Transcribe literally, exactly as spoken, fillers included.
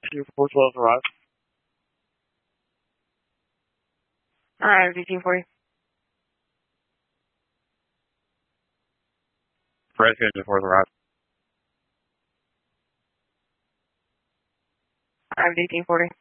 two four twelve arrived. Alright, eighteen forty. Press engine fourth arrived. Alright, eighteen forty.